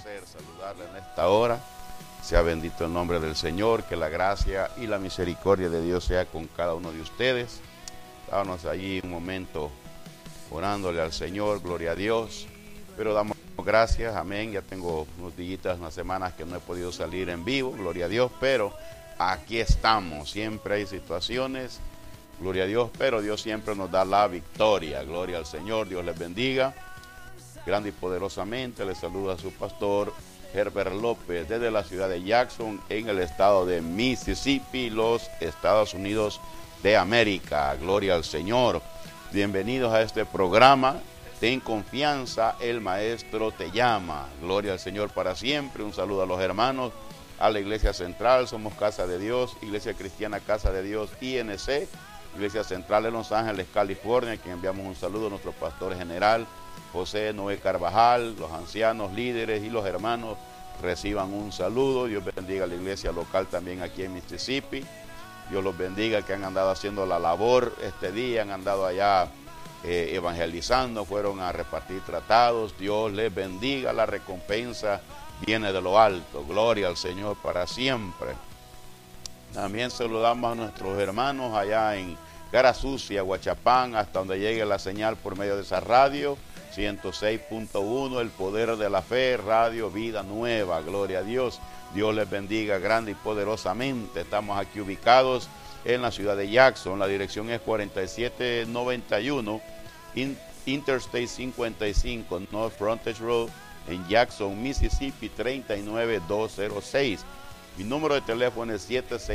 placer saludarle en esta hora. Sea bendito el nombre del Señor, que la gracia y la misericordia de Dios sea con cada uno de ustedes. Estábamos allí un momento orándole al Señor, gloria a Dios, pero damos gracias, amén. Ya tengo unos días, unas semanas que no he podido salir en vivo, gloria a Dios, pero aquí estamos. Siempre hay situaciones, gloria a Dios, pero Dios siempre nos da la victoria. Gloria al Señor, Dios les bendiga grande y poderosamente. Les saluda a su pastor Herbert López desde la ciudad de Jackson, en el estado de Mississippi, los Estados Unidos de América. Gloria al Señor. Bienvenidos a este programa. Ten confianza, el Maestro te llama. Gloria al Señor para siempre. Un saludo a los hermanos, a la Iglesia Central. Somos Casa de Dios, Iglesia Cristiana Casa de Dios, INC, Iglesia Central de Los Ángeles, California, a quien enviamos un saludo a nuestro pastor general, José Noé Carvajal. Los ancianos, líderes y los hermanos reciban un saludo. Dios bendiga a la iglesia local también aquí en Mississippi. Dios los bendiga, que han andado haciendo la labor este día, han andado allá evangelizando, fueron a repartir tratados. Dios les bendiga, la recompensa viene de lo alto. Gloria al Señor para siempre. También saludamos a nuestros hermanos allá en Cara Sucia, Huachapán, hasta donde llegue la señal por medio de esa radio 106.1, el poder de la fe, Radio Vida Nueva. Gloria a Dios. Dios les bendiga grande y poderosamente. Estamos aquí ubicados en la ciudad de Jackson. La dirección es 4791 Interstate 55 North Frontage Road en Jackson, Mississippi 39206. Mi número de teléfono es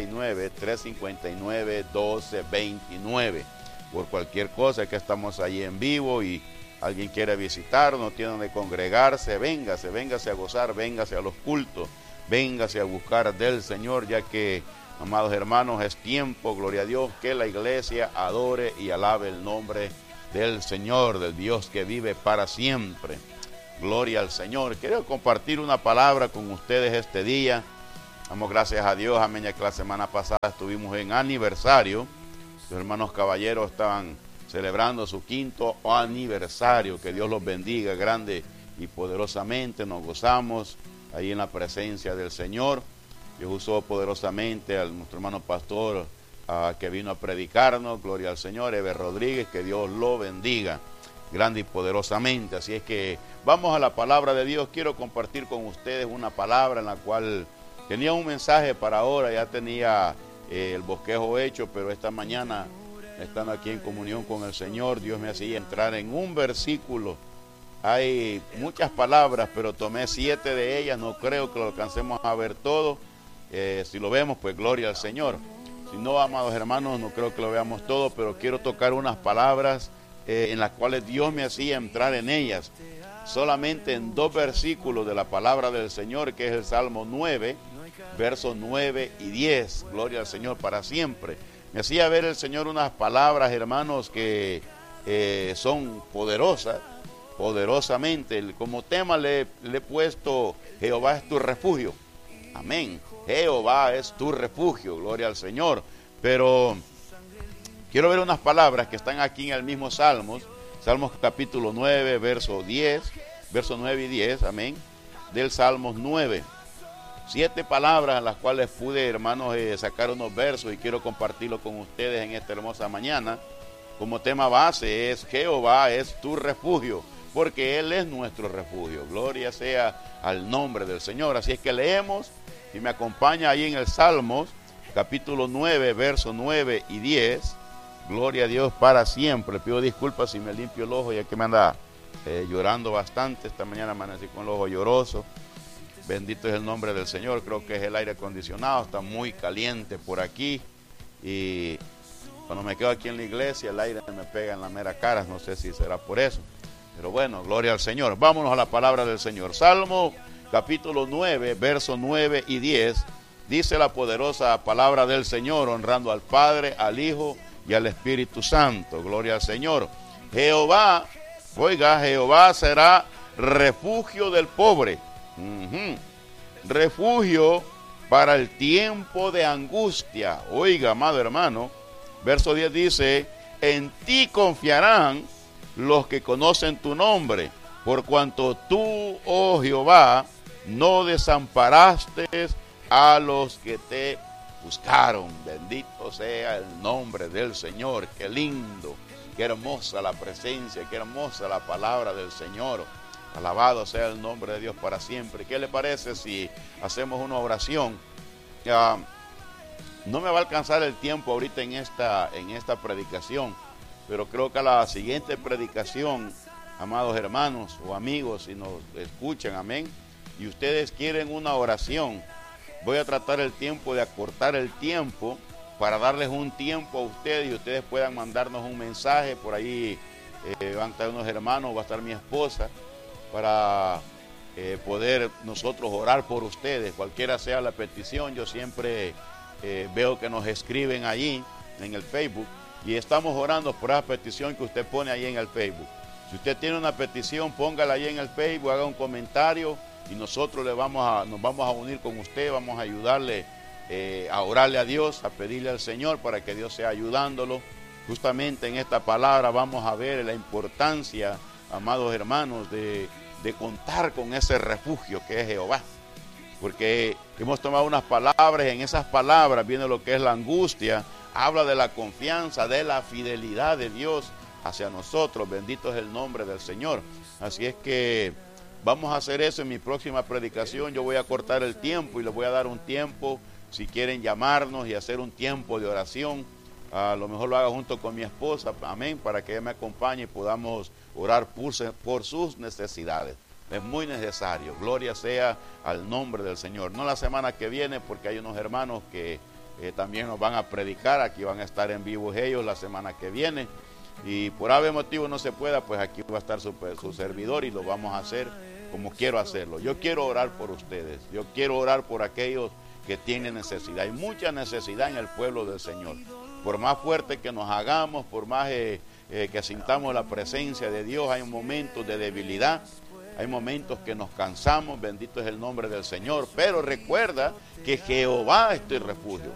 769-359-1229. Por cualquier cosa, que estamos allí en vivo y alguien quiere visitarnos, no tiene donde congregarse, véngase a gozar, véngase a los cultos, véngase a buscar del Señor, ya que, amados hermanos, es tiempo, gloria a Dios, que la iglesia adore y alabe el nombre del Señor, del Dios que vive para siempre. Gloria al Señor. Quiero compartir una palabra con ustedes este día. Damos gracias a Dios, amén, ya que la semana pasada estuvimos en aniversario. Los hermanos caballeros estaban celebrando su 5º aniversario. Que Dios los bendiga grande y poderosamente. Nos gozamos ahí en la presencia del Señor. Dios usó poderosamente a nuestro hermano pastor que vino a predicarnos. Gloria al Señor, Eber Rodríguez. Que Dios lo bendiga grande y poderosamente. Así es que vamos a la palabra de Dios. Quiero compartir con ustedes una palabra en la cual tenía un mensaje para ahora. Ya tenía el bosquejo hecho, pero esta mañana, estando aquí en comunión con el Señor, Dios me hacía entrar en un versículo. Hay muchas palabras, pero tomé 7 de ellas. No creo que lo alcancemos a ver todo. Si lo vemos, pues gloria al Señor. Si no, amados hermanos, no creo que lo veamos todo, pero quiero tocar unas palabras en las cuales Dios me hacía entrar en ellas. Solamente en 2 versículos de la palabra del Señor, que es el Salmo 9, versos 9 y 10. Gloria al Señor para siempre. Me hacía ver el Señor unas palabras, hermanos, que son poderosas, poderosamente. Como tema le he puesto: Jehová es tu refugio. Amén. Jehová es tu refugio. Gloria al Señor. Pero quiero ver unas palabras que están aquí en el mismo Salmos. Salmos capítulo 9, verso 10, verso 9 y 10, amén, del Salmos 9. 7 palabras en las cuales pude, hermanos, sacar unos versos y quiero compartirlo con ustedes en esta hermosa mañana. Como tema base es: Jehová es tu refugio, porque Él es nuestro refugio. Gloria sea al nombre del Señor. Así es que leemos, y me acompaña ahí en el Salmos, capítulo 9, versos 9 y 10. Gloria a Dios para siempre. Pido disculpas si me limpio el ojo, ya que me anda llorando bastante. Esta mañana amanecí con el ojo lloroso. Bendito es el nombre del Señor. Creo que es el aire acondicionado, está muy caliente por aquí. Y cuando me quedo aquí en la iglesia, el aire me pega en la mera cara. No sé si será por eso. Pero bueno, gloria al Señor. Vámonos a la palabra del Señor. Salmo capítulo 9, versos 9 y 10. Dice la poderosa palabra del Señor, honrando al Padre, al Hijo y al Espíritu Santo. Gloria al Señor. Jehová, oiga, Jehová será refugio del pobre. Refugio para el tiempo de angustia. Oiga, amado hermano, verso 10 dice: en ti confiarán los que conocen tu nombre, por cuanto tú, oh Jehová, no desamparaste a los que te buscaron. Bendito sea el nombre del Señor. Qué lindo, qué hermosa la presencia, qué hermosa la palabra del Señor. Alabado sea el nombre de Dios para siempre. ¿Qué le parece si hacemos una oración? No me va a alcanzar el tiempo ahorita en esta predicación, pero creo que a la siguiente predicación, amados hermanos o amigos, si nos escuchan, amén, y ustedes quieren una oración, voy a tratar el tiempo de acortar el tiempo para darles un tiempo a ustedes y ustedes puedan mandarnos un mensaje. Por ahí van a estar unos hermanos, va a estar mi esposa, para poder nosotros orar por ustedes, cualquiera sea la petición. Yo siempre veo que nos escriben allí en el Facebook y estamos orando por esa petición que usted pone ahí en el Facebook. Si usted tiene una petición, póngala ahí en el Facebook, haga un comentario y nosotros nos vamos a unir con usted, vamos a ayudarle a orarle a Dios, a pedirle al Señor para que Dios sea ayudándolo. Justamente en esta palabra vamos a ver la importancia, amados hermanos, de contar con ese refugio que es Jehová. Porque hemos tomado unas palabras, en esas palabras viene lo que es la angustia, habla de la confianza, de la fidelidad de Dios hacia nosotros. Bendito es el nombre del Señor. Así es que vamos a hacer eso en mi próxima predicación. Yo voy a cortar el tiempo y les voy a dar un tiempo, si quieren llamarnos y hacer un tiempo de oración. A lo mejor lo haga junto con mi esposa, amén, para que ella me acompañe y podamos orar por sus necesidades. Es muy necesario. Gloria sea al nombre del Señor. No la semana que viene, porque hay unos hermanos que también nos van a predicar. Aquí van a estar en vivo ellos la semana que viene. Y por algún motivo no se pueda, pues aquí va a estar su servidor y lo vamos a hacer como quiero hacerlo. Yo quiero orar por ustedes. Yo quiero orar por aquellos que tienen necesidad. Hay mucha necesidad en el pueblo del Señor. Por más fuerte que nos hagamos, por más que sintamos la presencia de Dios, hay momentos de debilidad. Hay momentos que nos cansamos, bendito es el nombre del Señor, pero recuerda que Jehová es tu refugio.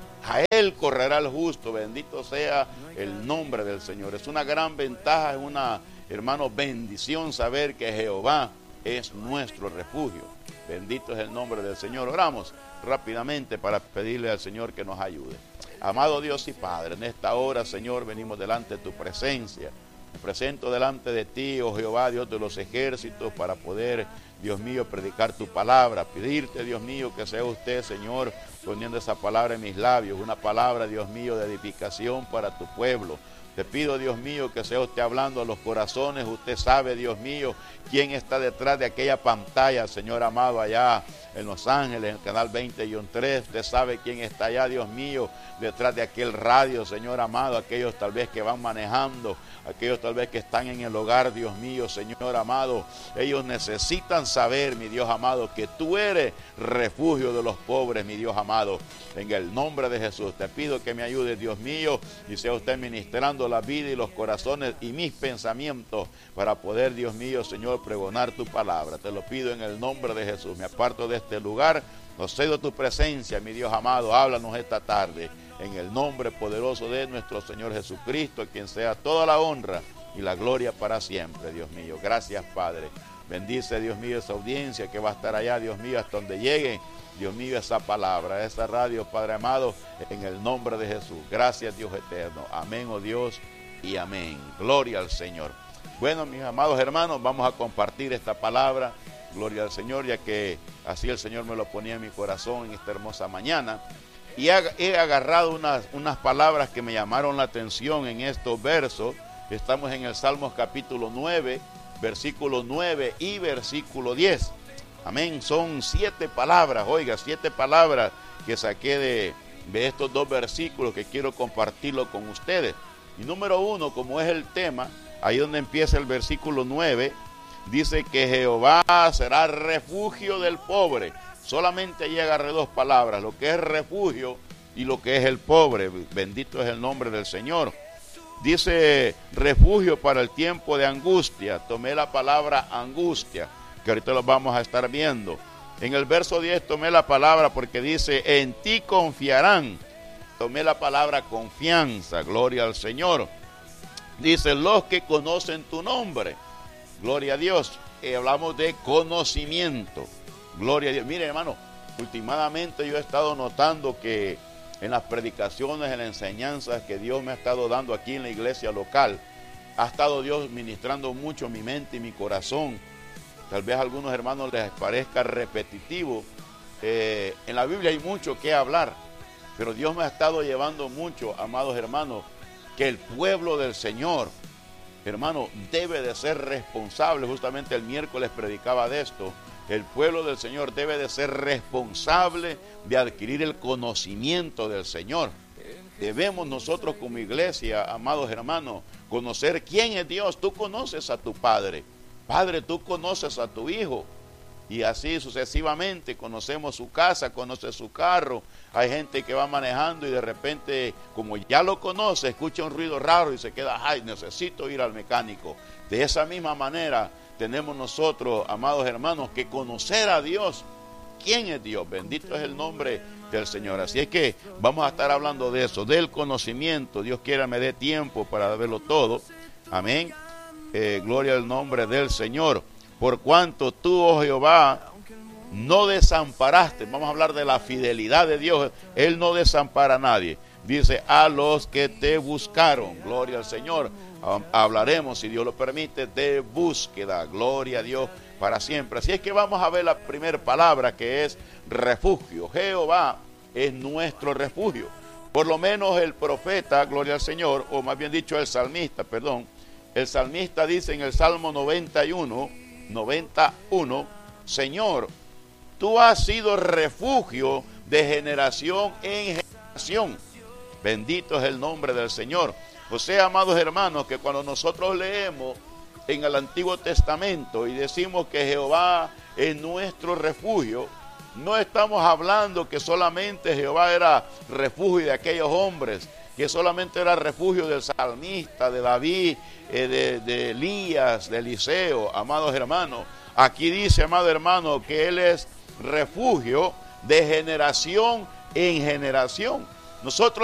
A Él correrá el justo, bendito sea el nombre del Señor. Es una gran ventaja, es una, hermano, bendición saber que Jehová es nuestro refugio. Bendito es el nombre del Señor. Oramos rápidamente para pedirle al Señor que nos ayude. Amado Dios y Padre, en esta hora, Señor, venimos delante de tu presencia. Me presento delante de ti, oh Jehová, Dios de los ejércitos, para poder, Dios mío, predicar tu palabra. Pedirte, Dios mío, que sea usted, Señor, poniendo esa palabra en mis labios. Una palabra, Dios mío, de edificación para tu pueblo. Te pido, Dios mío, que sea usted hablando a los corazones. Usted sabe, Dios mío, quién está detrás de aquella pantalla, Señor amado, allá en Los Ángeles, en el canal 20-3. Usted sabe quién está allá, Dios mío, detrás de aquel radio, Señor amado. Aquellos tal vez que van manejando, aquellos tal vez que están en el hogar, Dios mío, Señor amado. Ellos necesitan saber, mi Dios amado, que tú eres refugio de los pobres, mi Dios amado. En el nombre de Jesús te pido que me ayude, Dios mío, y sea usted ministrando la vida y los corazones y mis pensamientos para poder, Dios mío, Señor, pregonar tu palabra. Te lo pido en el nombre de Jesús. Me aparto de este lugar, nos cedo tu presencia, mi Dios amado. Háblanos esta tarde en el nombre poderoso de nuestro Señor Jesucristo, a quien sea toda la honra y la gloria para siempre, Dios mío. Gracias, Padre. Bendice, Dios mío, esa audiencia que va a estar allá, Dios mío, hasta donde llegue, Dios mío, esa palabra, esa radio, Padre amado, en el nombre de Jesús. Gracias, Dios eterno. Amén, oh Dios, y amén. Gloria al Señor. Bueno, mis amados hermanos, vamos a compartir esta palabra. Gloria al Señor, ya que así el Señor me lo ponía en mi corazón en esta hermosa mañana. Y he agarrado unas palabras que me llamaron la atención en estos versos. Estamos en el Salmos capítulo 9, versículo 9 y versículo 10. Amén. Son 7 palabras, oiga, 7 palabras que saqué de estos 2 versículos que quiero compartirlo con ustedes. Y número 1, como es el tema, ahí donde empieza el versículo 9, dice que Jehová será refugio del pobre. Solamente ahí agarré 2 palabras, lo que es refugio y lo que es el pobre. Bendito es el nombre del Señor. Dice refugio para el tiempo de angustia. Tomé la palabra angustia, que ahorita lo vamos a estar viendo. En el verso 10 tomé la palabra porque dice, en ti confiarán. Tomé la palabra confianza, gloria al Señor. Dice, los que conocen tu nombre. Gloria a Dios. Hablamos de conocimiento. Gloria a Dios. Mire, hermano, últimamente yo he estado notando que en las predicaciones, en las enseñanzas que Dios me ha estado dando aquí en la iglesia local, ha estado Dios ministrando mucho mi mente y mi corazón. Tal vez a algunos hermanos les parezca repetitivo. En la Biblia hay mucho que hablar, pero Dios me ha estado llevando mucho, amados hermanos, que el pueblo del Señor, hermano, debe de ser responsable. Justamente el miércoles predicaba de esto. El pueblo del Señor debe de ser responsable de adquirir el conocimiento del Señor. Debemos nosotros como iglesia, amados hermanos, conocer quién es Dios. Tú conoces a tu Padre. Padre, tú conoces a tu Hijo. Y así sucesivamente, conocemos su casa, conoce su carro. Hay gente que va manejando y de repente, como ya lo conoce, escucha un ruido raro y se queda, ay, necesito ir al mecánico. De esa misma manera tenemos nosotros, amados hermanos, que conocer a Dios. ¿Quién es Dios? Bendito es el nombre del Señor. Así es que vamos a estar hablando de eso, del conocimiento. Dios quiera me dé tiempo para verlo todo. Amén. Gloria al nombre del Señor. Por cuanto tú, oh Jehová, no desamparaste. Vamos a hablar de la fidelidad de Dios. Él no desampara a nadie. Dice, a los que te buscaron. Gloria al Señor. Hablaremos, si Dios lo permite, de búsqueda. Gloria a Dios para siempre. Así es que vamos a ver la primera palabra, que es refugio. Jehová es nuestro refugio. Por lo menos el profeta, gloria al Señor, o más bien dicho el salmista, perdón. El salmista dice en el Salmo 91, Señor, tú has sido refugio de generación en generación. Bendito es el nombre del Señor. O sea, amados hermanos, que cuando nosotros leemos en el Antiguo Testamento y decimos que Jehová es nuestro refugio, no estamos hablando que solamente Jehová era refugio de aquellos hombres, que solamente era refugio del salmista, de David, de Elías, de Eliseo, amados hermanos. Aquí dice, amado hermano, que Él es refugio de generación en generación. Nosotros